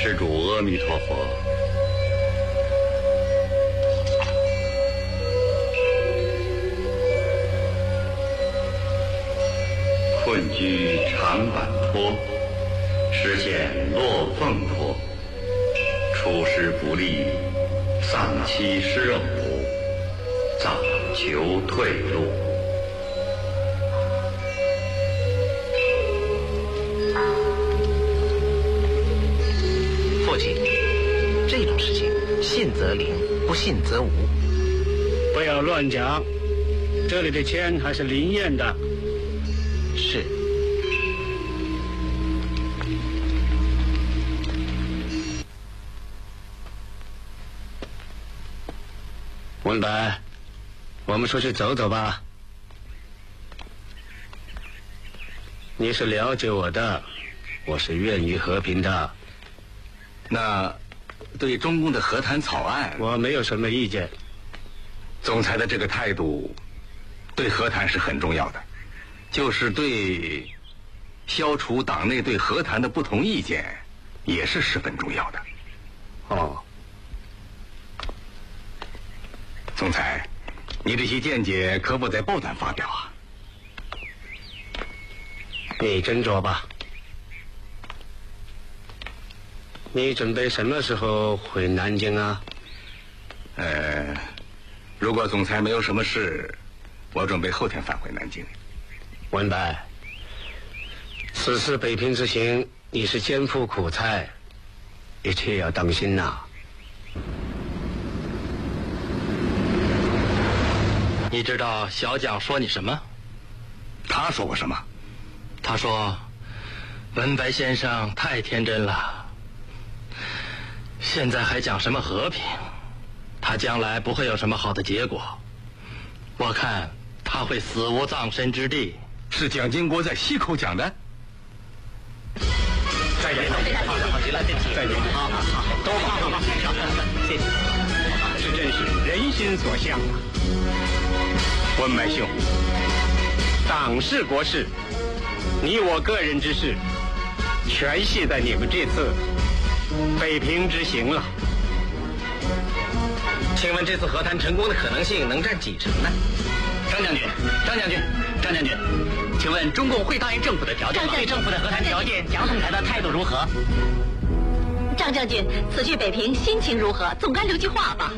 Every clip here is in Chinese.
施主阿弥陀佛。困居长坂坡，实现落凤坡。出师不利，丧妻失母，早求退路。 父亲，这种事情信则灵，不信则无。 不要乱讲，这里的钱还是灵验的。 是。 文白，我们出去走走吧。你是了解我的，我是愿意和平的。 那对中共的和谈草案， 我没有什么意见。 总裁的这个态度，对和谈是很重要的，就是对消除党内对和谈的不同意见，也是十分重要的。 哦。 总裁，你这些见解可不在报端发表啊？ 你斟酌吧。你准备什么时候回南京啊？ 如果总裁没有什么事，我准备后天返回南京。 文白，此次北平之行，你是艰苦苦差，一切要当心呐。 你知道小蒋说你什么？ 他说过什么？ 他说，文白先生太天真了，现在还讲什么和平？他将来不会有什么好的结果，我看他会死无葬身之地。 是蒋经国在西口讲的？ 再见，好极了，对不起，再见，好，都好，谢谢。 这真是人心所向啊！文白兄，党事国事，你我个人之事，全系在你们这次北平之行了。 请问这次和谈成功的可能性能占几成呢？ 张将军，请问中共会答应政府的条件吗？对政府的和谈条件，蒋总裁的态度如何？ 张将军，此去北平心情如何？总该留句话吧。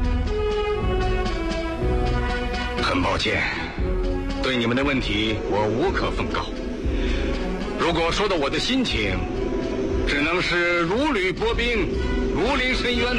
很抱歉，对你们的问题我无可奉告。如果说到我的心情，只能是如履薄冰，如临深渊呐。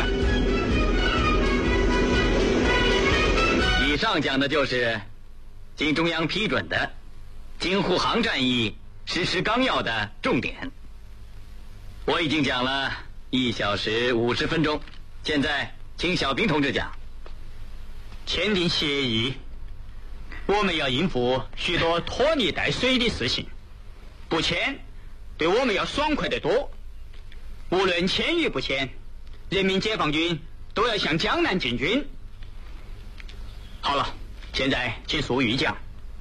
以上讲的就是经中央批准的京沪杭战役实施纲要的重点。我已经讲了1小时50分钟，现在请小平同志讲。 签订协议，我们要应付许多拖泥带水的事情，不签对我们要爽快得多。无论签与不签，人民解放军都要向江南进军。好了，现在请苏玉讲。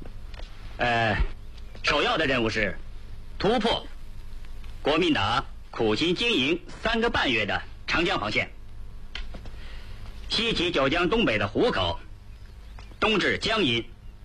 首要的任务是突破国民党苦心经营3个半月的长江防线，西起九江东北的湖口，东至江阴，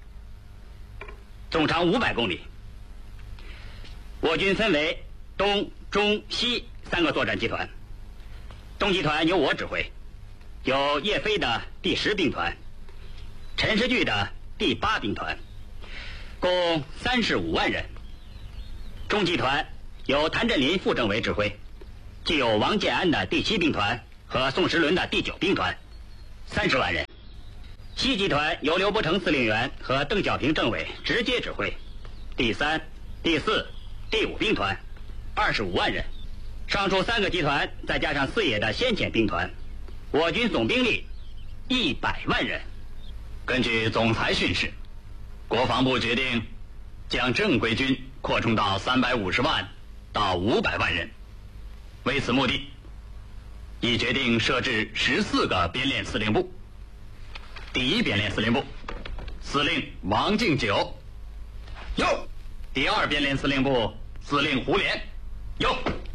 总长500公里。我军分为东、中、西3个作战集团，东集团由我指挥，有叶飞的第10兵团，陈士巨的第8兵团，共35万人。中集团由谭震林副政委指挥，既有王建安的第7兵团和宋时轮的第9兵团，30万人。西集团由刘伯承司令员和邓小平政委直接指挥，第3、第4、第5兵团25万人。上述3个集团再加上4野的先遣兵团，我军总兵力100万人。根据总裁训示，国防部决定将正规军扩充到350万到500万人。为此目的，已决定设置14个编练司令部。第1编练司令部，司令王敬久，有；第2编练司令部，司令胡琏，有；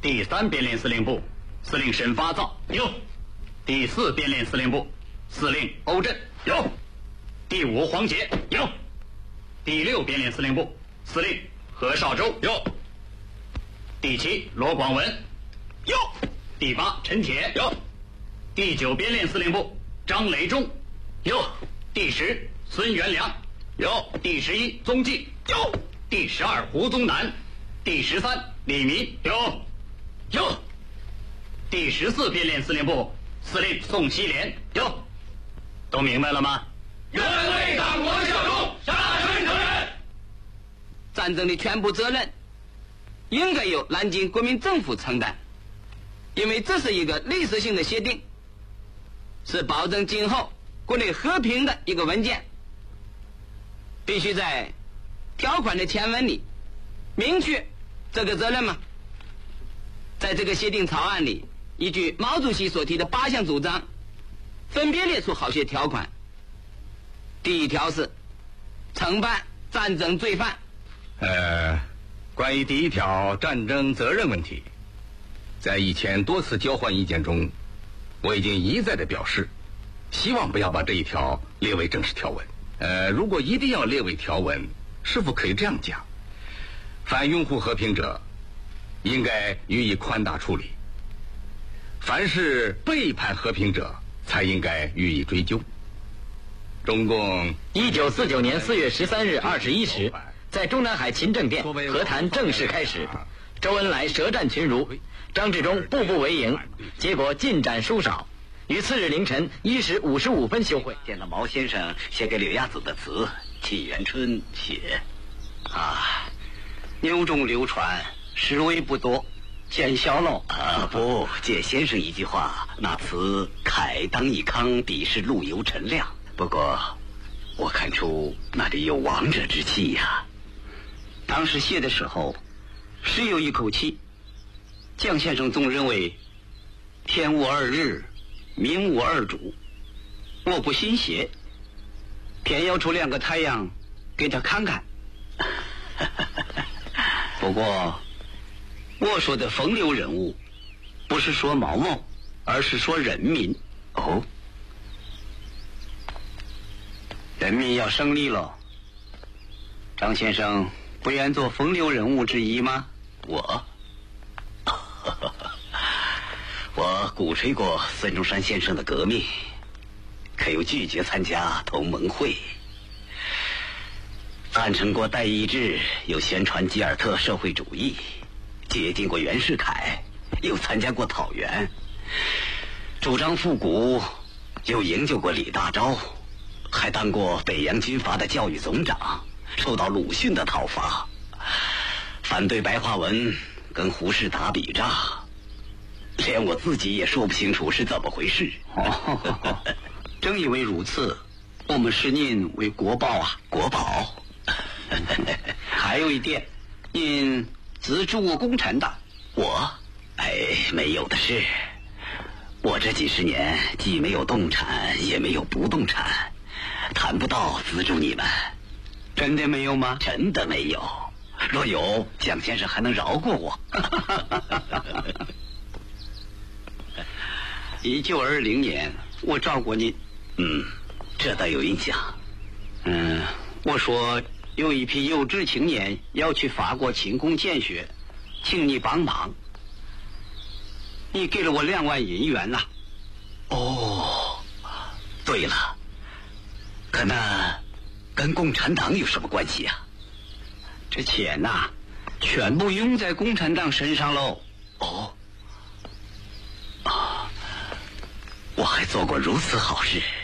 第3编练司令部司令沈发造有。第4编练司令部司令欧震有。第5黄杰有。第6编练司令部司令何绍周有。第7罗广文有。第8陈铁有。第9编练司令部张雷忠有。第10孙元良有。第11宗纪有。第12胡宗南。第13李民有。第14编练司令部司令宋希濂有。都明白了吗？ 愿为党国效忠，下臣承认。 战争的全部责任应该由南京国民政府承担，因为这是一个历史性的协定，是保证今后国内和平的一个文件，必须在条款的前文里明确这个责任吗？在这个协定草案里，依据毛主席所提的8项主张，分别列出好些条款。第1条是惩办战争罪犯。 关于第1条战争责任问题，在以前多次交换意见中，我已经一再的表示，希望不要把这一条列为正式条文。如果一定要列为条文，是否可以这样讲？凡拥护和平者，应该予以宽大处理；凡是背叛和平者，才应该予以追究。中共 1949年4月13日21时，在中南海勤政殿和谈正式开始。周恩来舌战群儒，张治中步步为营，结果进展殊少。于次日凌晨1时55分休会。 见到毛先生写给柳亚子的词，《沁园春》写牛中流传，实为不多，见笑喽。 不，借先生一句话，那词慨当以慷，彼是陆游陈亮。不过我看出那里有王者之气呀。 当时写的时候是有一口气，蒋先生总认为天无二日，民无二主，我不信邪，偏要出2个太阳给他看看。不过我说的风流人物不是说毛毛，而是说人民。人民要胜利了，张先生不愿做风流人物之一吗？ 我鼓吹过孙中山先生的革命，可又拒绝参加同盟会；赞成过代议制，又宣传吉尔特社会主义；接近过袁世凯，又参加过讨袁；主张复古，又营救过李大钊，还当过北洋军阀的教育总长，受到鲁迅的讨伐，反对白话文，跟胡适打笔仗，连我自己也说不清楚是怎么回事。 正因为如此，我们视您为国宝啊。 国宝。 还有一点，您资助过共产党。 我没有的事。我这几十年既没有动产，也没有不动产，谈不到资助你们。 真的没有吗？ 真的没有。若有，蒋先生还能饶过我。 1920年我找过您。 这倒有印象。 我说有一批有志青年要去法国勤工俭学，请你帮忙。你给了我2万银元了。 对了，可那跟共产党有什么关系啊？ 这钱呐，全部用在共产党身上喽。 我还做过如此好事。